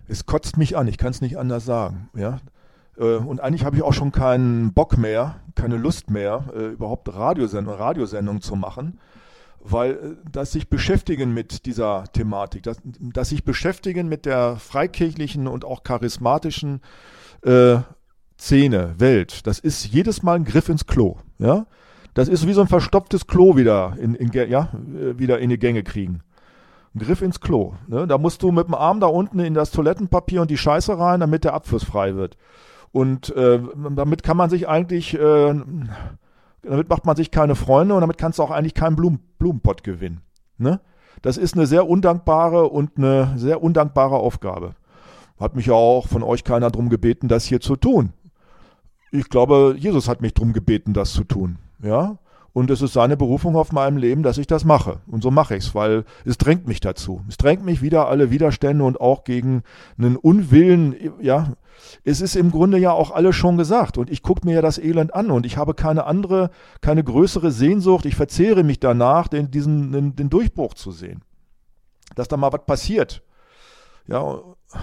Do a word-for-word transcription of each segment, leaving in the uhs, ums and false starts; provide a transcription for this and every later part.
Es kotzt mich an, ich kann es nicht anders sagen. Ja? Äh, und eigentlich habe ich auch schon keinen Bock mehr, keine Lust mehr, äh, überhaupt Radiosendungen Radiosendung zu machen, weil äh, das sich beschäftigen mit dieser Thematik, das, das sich beschäftigen mit der freikirchlichen und auch charismatischen äh, Szene, Welt, das ist jedes Mal ein Griff ins Klo. Ja? Das ist wie so ein verstopftes Klo wieder in, in, ja, äh, wieder in die Gänge kriegen. Ein Griff ins Klo. Ne? Da musst du mit dem Arm da unten in das Toilettenpapier und die Scheiße rein, damit der Abfluss frei wird. Und äh, damit kann man sich eigentlich, äh, damit macht man sich keine Freunde und damit kannst du auch eigentlich keinen Blumen, Blumenpott gewinnen. Ne? Das ist eine sehr undankbare und eine sehr undankbare Aufgabe. Hat mich ja auch von euch keiner drum gebeten, das hier zu tun. Ich glaube, Jesus hat mich drum gebeten, das zu tun. Ja? Und es ist seine Berufung auf meinem Leben, dass ich das mache. Und so mache ich es, weil es drängt mich dazu. Es drängt mich wieder alle Widerstände und auch gegen einen Unwillen. Ja, es ist im Grunde ja auch alles schon gesagt. Und ich gucke mir ja das Elend an und ich habe keine andere, keine größere Sehnsucht. Ich verzehre mich danach, den, diesen, den, den Durchbruch zu sehen. Dass da mal was passiert. Ja,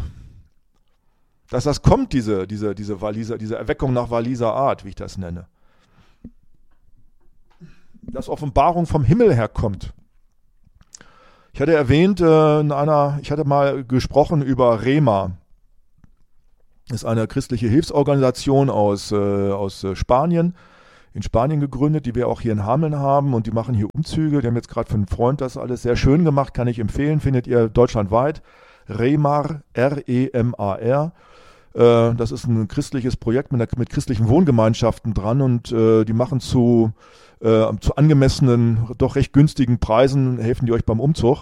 dass das kommt, diese, diese, diese, Walliser, diese Erweckung nach Walliser Art, wie ich das nenne. Dass Offenbarung vom Himmel herkommt. Ich hatte erwähnt, äh, in einer, ich hatte mal gesprochen über Rema. Das ist eine christliche Hilfsorganisation aus, äh, aus äh, Spanien, in Spanien gegründet, die wir auch hier in Hameln haben und die machen hier Umzüge. Die haben jetzt gerade für einen Freund das alles sehr schön gemacht, kann ich empfehlen, findet ihr deutschlandweit. Remar, R E M A R. Äh, das ist ein christliches Projekt mit, einer, mit christlichen Wohngemeinschaften dran und äh, die machen zu Äh, zu angemessenen, doch recht günstigen Preisen helfen die euch beim Umzug.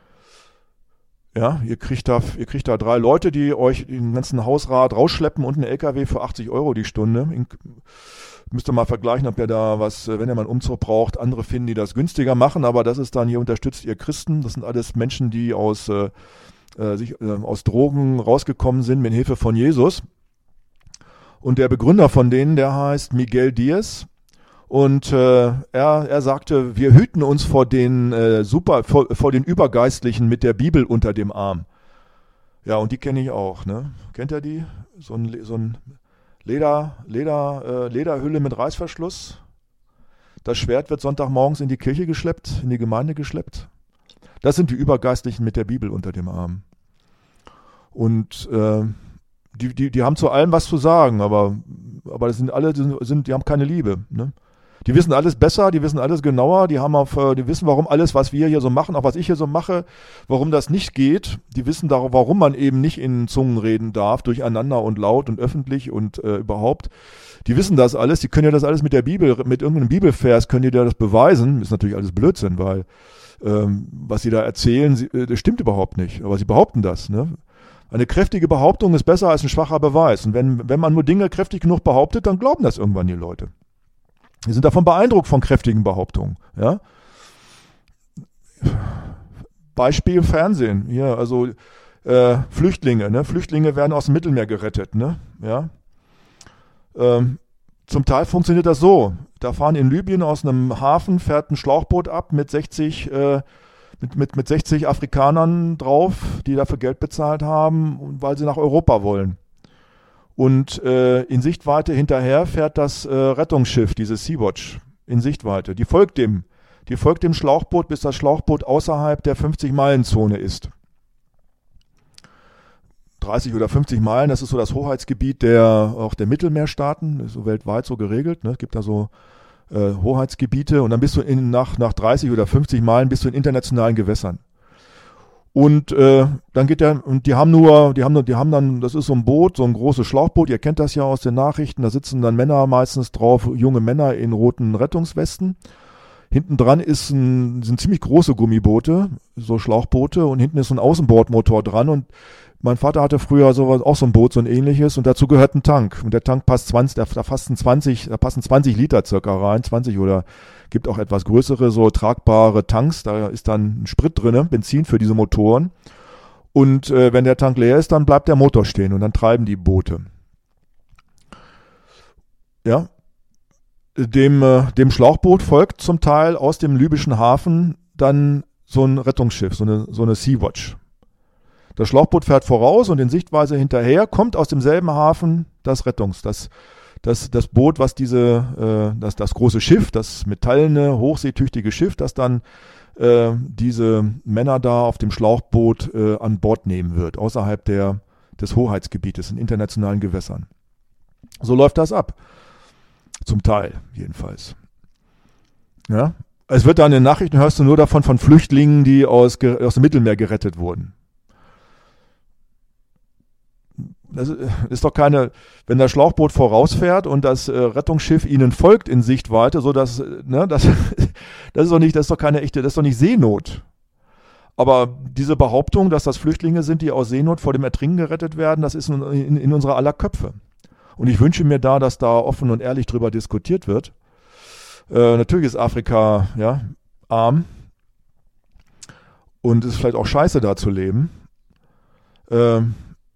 Ja, ihr kriegt da, ihr kriegt da drei Leute, die euch den ganzen Hausrat rausschleppen und einen L K W für achtzig Euro die Stunde. Müsst ihr mal vergleichen, ob ihr da was, wenn ihr mal einen Umzug braucht, andere finden, die das günstiger machen, aber das ist dann, hier unterstützt ihr Christen. Das sind alles Menschen, die aus, äh, sich, äh, aus Drogen rausgekommen sind mit Hilfe von Jesus. Und der Begründer von denen, der heißt Miguel Diaz. Und äh, er, er sagte, wir hüten uns vor den äh, super, vor, vor den Übergeistlichen mit der Bibel unter dem Arm. Ja, und die kenne ich auch, ne? Kennt ihr die? So ein, so ein Leder, Leder, äh, Lederhülle mit Reißverschluss. Das Schwert wird Sonntagmorgens in die Kirche geschleppt, in die Gemeinde geschleppt. Das sind die Übergeistlichen mit der Bibel unter dem Arm. Und äh, die, die, die haben zu allem was zu sagen, aber, aber das sind alle, die, sind, die haben keine Liebe, ne? Die wissen alles besser, die wissen alles genauer, die haben auf, die wissen, warum alles, was wir hier so machen, auch was ich hier so mache, warum das nicht geht. Die wissen darum, warum man eben nicht in Zungen reden darf, durcheinander und laut und öffentlich und äh, überhaupt. Die wissen das alles, die können ja das alles mit der Bibel, mit irgendeinem Bibelvers können die da das beweisen. Ist natürlich alles Blödsinn, weil ähm, was sie da erzählen, sie, äh, das stimmt überhaupt nicht. Aber sie behaupten das, ne? Eine kräftige Behauptung ist besser als ein schwacher Beweis. Und wenn, wenn man nur Dinge kräftig genug behauptet, dann glauben das irgendwann die Leute. Die sind davon beeindruckt von kräftigen Behauptungen. Ja? Beispiel Fernsehen. Hier, also äh, Flüchtlinge. Ne? Flüchtlinge werden aus dem Mittelmeer gerettet. Ne? Ja? Ähm, zum Teil funktioniert das so. Da fahren in Libyen aus einem Hafen, fährt ein Schlauchboot ab mit sechzig, äh, mit, mit, mit sechzig Afrikanern drauf, die dafür Geld bezahlt haben, weil sie nach Europa wollen. Und äh, in Sichtweite hinterher fährt das äh, Rettungsschiff, dieses Sea-Watch, in Sichtweite. Die folgt dem. Die folgt dem Schlauchboot, bis das Schlauchboot außerhalb der fünfzig-Meilen-Zone ist. dreißig oder fünfzig Meilen, das ist so das Hoheitsgebiet der, auch der Mittelmeerstaaten, ist so weltweit so geregelt. Ne? Es gibt da so äh, Hoheitsgebiete und dann bist du in, nach, nach dreißig oder fünfzig Meilen bist du in internationalen Gewässern. Und äh, dann geht der, und die haben nur, die haben nur, die haben dann, das ist so ein Boot, so ein großes Schlauchboot, ihr kennt das ja aus den Nachrichten, da sitzen dann Männer meistens drauf, junge Männer in roten Rettungswesten. Hinten dran ist ein, sind ziemlich große Gummiboote, so Schlauchboote, und hinten ist so ein Außenbordmotor dran. Und mein Vater hatte früher so, auch so ein Boot, so ein ähnliches, und dazu gehört ein Tank. Und der Tank passt zwanzig, da, da passen zwanzig, da passen zwanzig Liter circa rein, zwanzig oder gibt auch etwas größere, so tragbare Tanks, da ist dann Sprit drinne, Benzin für diese Motoren. Und äh, wenn der Tank leer ist, dann bleibt der Motor stehen und dann treiben die Boote. Ja. Dem, äh, dem Schlauchboot folgt zum Teil aus dem libyschen Hafen dann so ein Rettungsschiff, so eine, so eine Sea-Watch. Das Schlauchboot fährt voraus und in Sichtweise hinterher kommt aus demselben Hafen das Rettungs, das, das, das Boot, was diese, äh, das, das große Schiff, das metallene, hochseetüchtige Schiff, das dann äh, diese Männer da auf dem Schlauchboot äh, an Bord nehmen wird, außerhalb der, des Hoheitsgebietes in internationalen Gewässern. So läuft das ab. Zum Teil, jedenfalls. Ja. Es wird dann in den Nachrichten, hörst du nur davon, von Flüchtlingen, die aus, aus dem Mittelmeer gerettet wurden. Das ist doch keine, wenn das Schlauchboot vorausfährt und das äh, Rettungsschiff ihnen folgt in Sichtweite, so dass, ne, das, das ist doch nicht, das ist doch keine echte, das ist doch nicht Seenot. Aber diese Behauptung, dass das Flüchtlinge sind, die aus Seenot vor dem Ertrinken gerettet werden, das ist in, in, in unserer aller Köpfe. Und ich wünsche mir da, dass da offen und ehrlich drüber diskutiert wird. Äh, natürlich ist Afrika, ja, arm. Und es ist vielleicht auch scheiße, da zu leben. Ähm,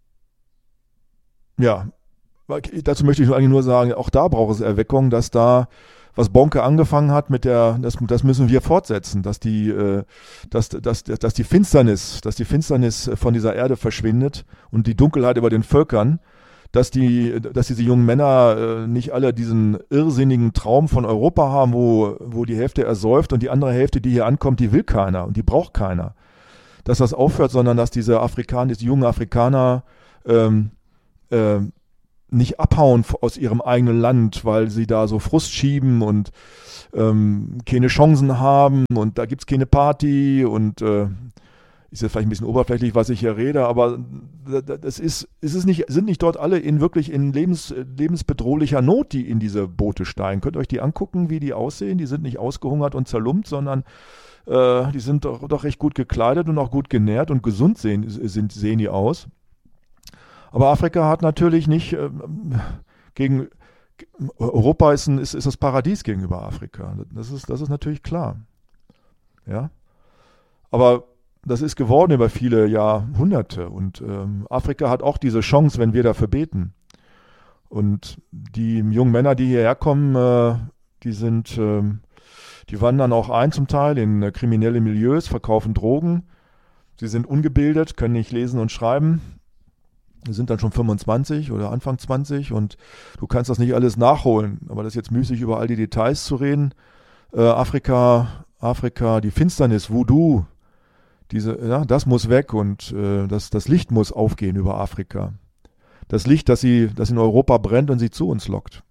Ja, dazu möchte ich eigentlich nur sagen, auch da braucht es Erweckung, dass da, was Bonke angefangen hat mit der, das, das müssen wir fortsetzen, dass die, äh, dass, dass, dass die Finsternis, dass die Finsternis von dieser Erde verschwindet und die Dunkelheit über den Völkern, dass die, dass diese jungen Männer äh, nicht alle diesen irrsinnigen Traum von Europa haben, wo, wo die Hälfte ersäuft und die andere Hälfte, die hier ankommt, die will keiner und die braucht keiner. Dass das aufhört, sondern dass diese Afrikaner, diese jungen Afrikaner, ähm, Äh, nicht abhauen aus ihrem eigenen Land, weil sie da so Frust schieben und ähm, keine Chancen haben und da gibt's keine Party und äh, ist jetzt vielleicht ein bisschen oberflächlich, was ich hier rede, aber das ist, ist es nicht, sind nicht dort alle in wirklich in lebens, lebensbedrohlicher Not, die in diese Boote steigen. Könnt ihr euch die angucken, wie die aussehen? Die sind nicht ausgehungert und zerlumpt, sondern äh, die sind doch, doch recht gut gekleidet und auch gut genährt und gesund sehen, sind, sehen die aus. Aber Afrika hat natürlich nicht äh, gegen Europa ist, ein, ist, ist das Paradies gegenüber Afrika. Das ist, das ist natürlich klar. Ja. Aber das ist geworden über viele Jahrhunderte. Und ähm, Afrika hat auch diese Chance, wenn wir dafür beten. Und die jungen Männer, die hierher kommen, äh, die sind, äh, die wandern auch ein zum Teil in äh, kriminelle Milieus, verkaufen Drogen. Sie sind ungebildet, können nicht lesen und schreiben. Wir sind dann schon fünfundzwanzig oder Anfang zwanzig und du kannst das nicht alles nachholen. Aber das ist jetzt müßig, über all die Details zu reden. Äh, Afrika, Afrika, die Finsternis, Voodoo, diese, ja, das muss weg und äh, das, das Licht muss aufgehen über Afrika. Das Licht, das, sie, das in Europa brennt und sie zu uns lockt.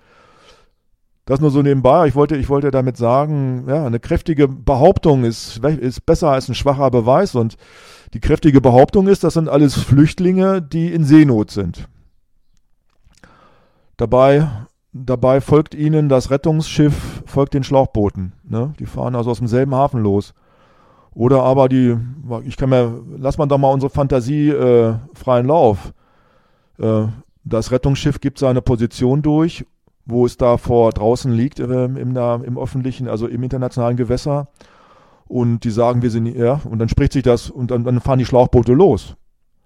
Das nur so nebenbei. Ich wollte, ich wollte damit sagen, ja, eine kräftige Behauptung ist, ist besser als ein schwacher Beweis und die kräftige Behauptung ist, das sind alles Flüchtlinge, die in Seenot sind. Dabei, dabei folgt ihnen das Rettungsschiff, folgt den Schlauchbooten. Ne? Die fahren also aus demselben Hafen los. Oder aber die, ich kann mir, lass man doch mal unsere Fantasie äh, freien Lauf. Äh, das Rettungsschiff gibt seine Position durch, wo es da vor draußen liegt äh, im, im öffentlichen, also im internationalen Gewässer. Und die sagen, wir sind, ja, und dann spricht sich das, und dann, dann fahren die Schlauchboote los.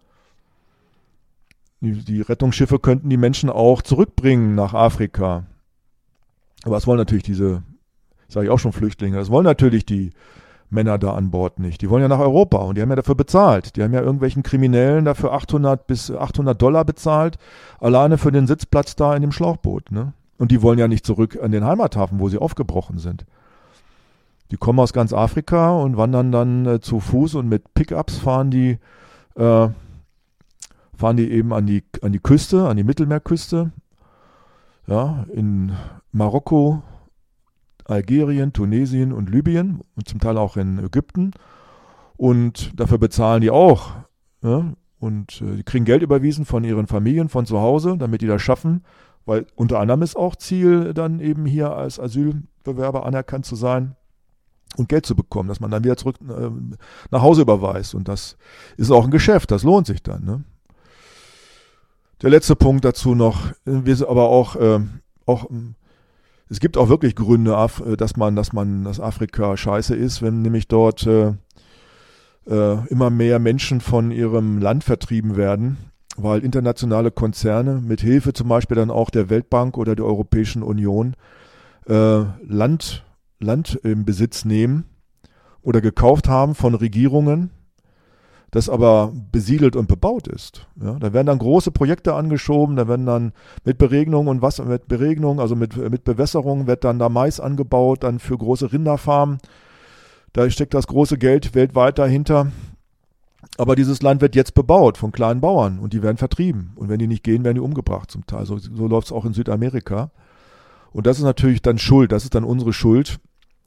Die, die Rettungsschiffe könnten die Menschen auch zurückbringen nach Afrika. Aber das wollen natürlich diese, sage ich auch schon, Flüchtlinge, das wollen natürlich die Männer da an Bord nicht. Die wollen ja nach Europa und die haben ja dafür bezahlt. Die haben ja irgendwelchen Kriminellen dafür achthundert bis achthundert Dollar bezahlt, alleine für den Sitzplatz da in dem Schlauchboot, ne? Und die wollen ja nicht zurück an den Heimathafen, wo sie aufgebrochen sind. Die kommen aus ganz Afrika und wandern dann äh, zu Fuß und mit Pickups fahren die, äh, fahren die eben an die, an die Küste, an die Mittelmeerküste, ja, in Marokko, Algerien, Tunesien und Libyen und zum Teil auch in Ägypten. Und dafür bezahlen die auch. Ja, und äh, die kriegen Geld überwiesen von ihren Familien von zu Hause, damit die das schaffen. Weil unter anderem ist auch Ziel, dann eben hier als Asylbewerber anerkannt zu sein und Geld zu bekommen, dass man dann wieder zurück äh, nach Hause überweist. Und das ist auch ein Geschäft, das lohnt sich dann. Ne? Der letzte Punkt dazu noch, wir sind aber auch, äh, auch es gibt auch wirklich Gründe, dass man, dass man, dass Afrika scheiße ist, wenn nämlich dort äh, äh, immer mehr Menschen von ihrem Land vertrieben werden, weil internationale Konzerne mit Hilfe zum Beispiel dann auch der Weltbank oder der Europäischen Union äh, Land, Land im Besitz nehmen oder gekauft haben von Regierungen, das aber besiedelt und bebaut ist. Ja, da werden dann große Projekte angeschoben, da werden dann mit Beregnung und Wasser, mit Beregnung, also mit, mit Bewässerung wird dann da Mais angebaut, dann für große Rinderfarmen. Da steckt das große Geld weltweit dahinter. Aber dieses Land wird jetzt bebaut von kleinen Bauern und die werden vertrieben. Und wenn die nicht gehen, werden die umgebracht zum Teil. So, so läuft es auch in Südamerika. Und das ist natürlich dann Schuld, das ist dann unsere Schuld.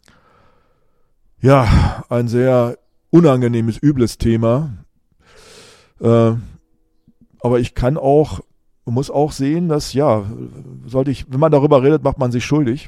Ja, ein sehr unangenehmes, übles Thema. Äh, aber ich kann auch, muss auch sehen, dass, ja, sollte ich, wenn man darüber redet, macht man sich schuldig.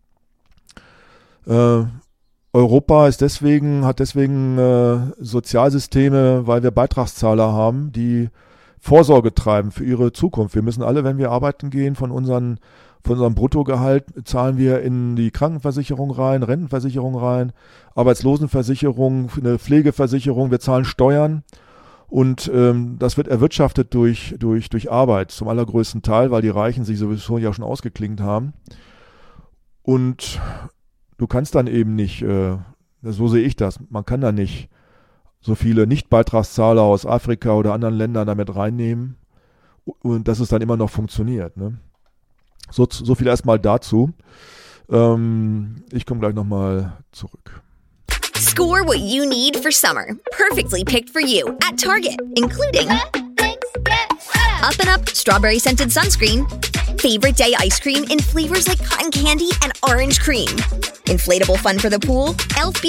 Äh, Europa ist deswegen, hat deswegen äh, Sozialsysteme, weil wir Beitragszahler haben, die Vorsorge treiben für ihre Zukunft. Wir müssen alle, wenn wir arbeiten gehen, von unseren Von unserem Bruttogehalt zahlen wir in die Krankenversicherung rein, Rentenversicherung rein, Arbeitslosenversicherung, eine Pflegeversicherung, wir zahlen Steuern und ähm, das wird erwirtschaftet durch, durch, durch Arbeit zum allergrößten Teil, weil die Reichen sich sowieso ja schon ausgeklingt haben. Und du kannst dann eben nicht, äh, so sehe ich das, man kann da nicht so viele Nicht-Beitragszahler aus Afrika oder anderen Ländern damit reinnehmen und dass es dann immer noch funktioniert, ne? So, so viel erstmal dazu. Ähm, ich komme gleich nochmal zurück. Score what you need for summer. Perfectly picked for you at Target, including Up and Up Strawberry Scented Sunscreen, Favorite Day Ice Cream in flavors like cotton candy and orange cream, inflatable fun for the pool, Elf